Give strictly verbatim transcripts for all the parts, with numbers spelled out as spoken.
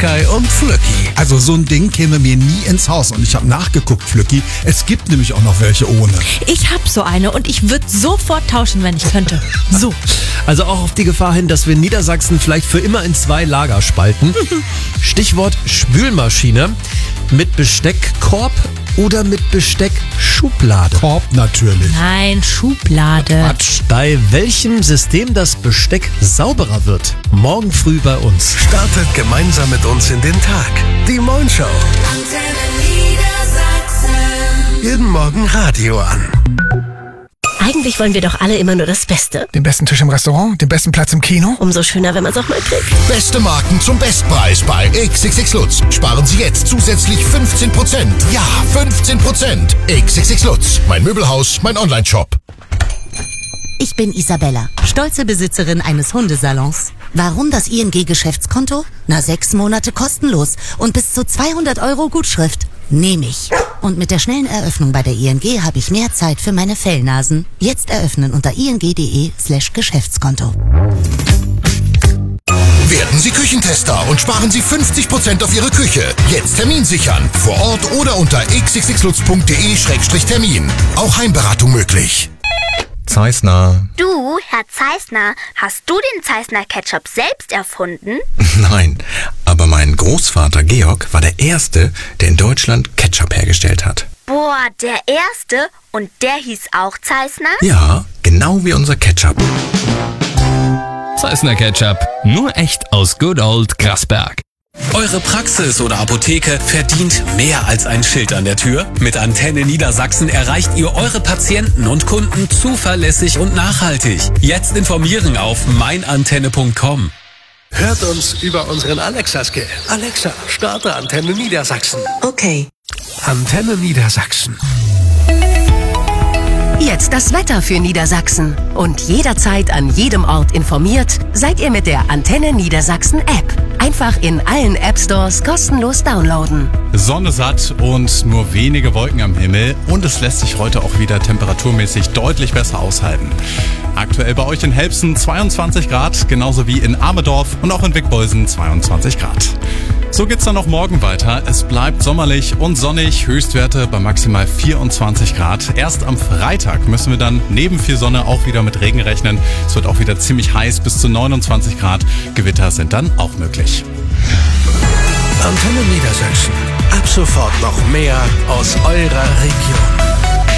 Sky und Flücki. Also so ein Ding käme mir nie ins Haus. Und ich habe nachgeguckt, Flücki, es gibt nämlich auch noch welche ohne. Ich hab so eine und ich würde sofort tauschen, wenn ich könnte. So. Also auch auf die Gefahr hin, dass wir Niedersachsen vielleicht für immer in zwei Lager spalten. Stichwort Spülmaschine. Mit Besteckkorb oder mit Besteckschublade? Korb natürlich. Nein, Schublade. Quatsch. Bei welchem System das Besteck sauberer wird? Morgen früh bei uns. Startet gemeinsam mit uns in den Tag. Die Moin Show. Jeden Morgen Radio an. Eigentlich wollen wir doch alle immer nur das Beste. Den besten Tisch im Restaurant, den besten Platz im Kino. Umso schöner, wenn man es auch mal kriegt. Beste Marken zum Bestpreis bei X X X Lutz. Sparen Sie jetzt zusätzlich fünfzehn Prozent. Ja, fünfzehn Prozent. X X X Lutz. Mein Möbelhaus, mein Onlineshop. Ich bin Isabella, stolze Besitzerin eines Hundesalons. Warum das I N G-Geschäftskonto? Na, sechs Monate kostenlos und bis zu zweihundert Euro Gutschrift. Nehme ich. Und mit der schnellen Eröffnung bei der I N G habe ich mehr Zeit für meine Fellnasen. Jetzt eröffnen unter ing.de slash Geschäftskonto. Werden Sie Küchentester und sparen Sie fünfzig Prozent auf Ihre Küche. Jetzt Termin sichern. Vor Ort oder unter x x x lutz punkt d e Schrägstrich Termin. Auch Heimberatung möglich. Zeissner. Du, Herr Zeissner, hast du den Zeissner Ketchup selbst erfunden? Nein, aber mein Großvater Georg war der Erste, der in Deutschland Ketchup hergestellt hat. Boah, der Erste? Und der hieß auch Zeissner? Ja, genau wie unser Ketchup. Zeissner Ketchup, nur echt aus Good Old Grasberg. Eure Praxis oder Apotheke verdient mehr als ein Schild an der Tür. Mit Antenne Niedersachsen erreicht ihr eure Patienten und Kunden zuverlässig und nachhaltig. Jetzt informieren auf meinantenne punkt com. Hört uns über unseren Alexa-Skill. Alexa, starte Antenne Niedersachsen. Okay. Antenne Niedersachsen. Jetzt das Wetter für Niedersachsen. Und jederzeit an jedem Ort informiert, seid ihr mit der Antenne Niedersachsen App. Einfach in allen App Stores kostenlos downloaden. Sonne satt und nur wenige Wolken am Himmel. Und es lässt sich heute auch wieder temperaturmäßig deutlich besser aushalten. Aktuell bei euch in Helbsen zweiundzwanzig Grad, genauso wie in Amedorf und auch in Wickbolsen zweiundzwanzig Grad. So geht's dann noch morgen weiter. Es bleibt sommerlich und sonnig, Höchstwerte bei maximal vierundzwanzig Grad. Erst am Freitag müssen wir dann neben viel Sonne auch wieder mit Regen rechnen. Es wird auch wieder ziemlich heiß, bis zu neunundzwanzig Grad. Gewitter sind dann auch möglich. Antenne Niedersachsen. Ab sofort noch mehr aus eurer Region.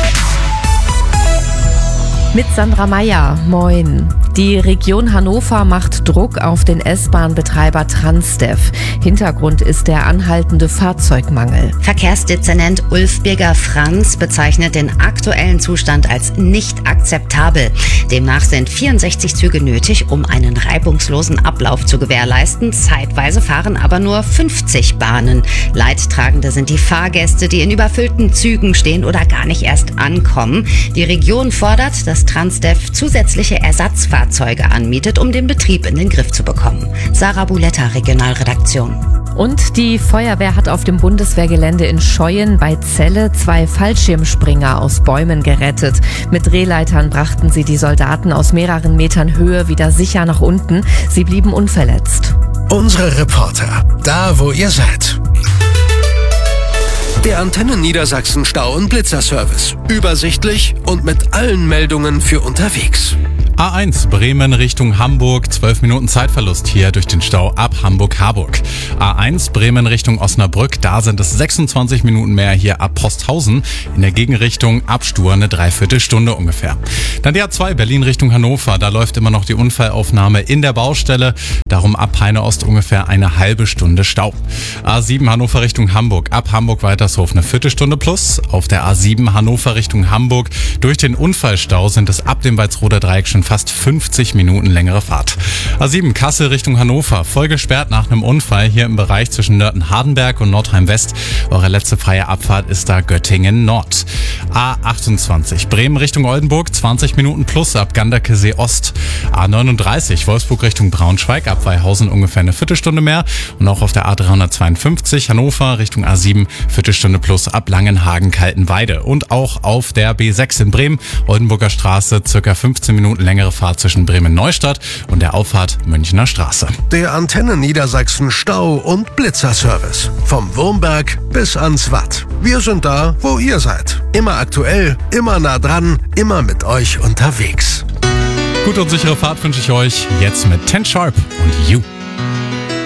Mit Sandra Meyer, moin. Die Region Hannover macht Druck auf den S-Bahn-Betreiber Transdev. Hintergrund ist der anhaltende Fahrzeugmangel. Verkehrsdezernent Ulf Birger-Franz bezeichnet den aktuellen Zustand als nicht akzeptabel. Demnach sind vierundsechzig Züge nötig, um einen reibungslosen Ablauf zu gewährleisten. Zeitweise fahren aber nur fünfzig Bahnen. Leidtragende sind die Fahrgäste, die in überfüllten Zügen stehen oder gar nicht erst ankommen. Die Region fordert, dass Transdev zusätzliche Ersatzfahrzeuge anmietet, um den Betrieb in den Griff zu bekommen. Sarah Buletta, Regionalredaktion. Und die Feuerwehr hat auf dem Bundeswehrgelände in Scheuen bei Celle zwei Fallschirmspringer aus Bäumen gerettet. Mit Drehleitern brachten sie die Soldaten aus mehreren Metern Höhe wieder sicher nach unten. Sie blieben unverletzt. Unsere Reporter, da wo ihr seid. Der Antenne Niedersachsen Stau- und Blitzerservice. Übersichtlich und mit allen Meldungen für unterwegs. A eins Bremen Richtung Hamburg, zwölf Minuten Zeitverlust hier durch den Stau ab Hamburg-Harburg. A eins Bremen Richtung Osnabrück, da sind es sechsundzwanzig Minuten mehr hier ab Posthausen. In der Gegenrichtung ab Stur eine Dreiviertelstunde ungefähr. Dann die A zwei Berlin Richtung Hannover, da läuft immer noch die Unfallaufnahme in der Baustelle. Darum ab Peine Ost ungefähr eine halbe Stunde Stau. A sieben Hannover Richtung Hamburg, ab Hamburg-Weitershof eine Viertelstunde plus. Auf der A sieben Hannover Richtung Hamburg durch den Unfallstau sind es ab dem Walsroder Dreieck schon fast fünfzig Minuten längere Fahrt. A sieben Kassel Richtung Hannover, voll gesperrt nach einem Unfall hier im Bereich zwischen Nörten-Hardenberg und Nordheim-West. Eure letzte freie Abfahrt ist da Göttingen Nord. A achtundzwanzig Bremen Richtung Oldenburg, zwanzig Minuten plus ab Ganderkesee Ost. A neununddreißig Wolfsburg Richtung Braunschweig, ab Weihausen ungefähr eine Viertelstunde mehr. Und auch auf der A dreihundertzweiundfünfzig Hannover Richtung A sieben, Viertelstunde plus ab Langenhagen-Kaltenweide. Und auch auf der B sechs in Bremen, Oldenburger Straße, circa fünfzehn Minuten länger längere Fahrt zwischen Bremen-Neustadt und der Auffahrt Münchner Straße. Der Antenne Niedersachsen Stau- und Blitzerservice. Vom Wurmberg bis ans Watt. Wir sind da, wo ihr seid. Immer aktuell, immer nah dran, immer mit euch unterwegs. Gute und sichere Fahrt wünsche ich euch jetzt mit Ten Sharp und You.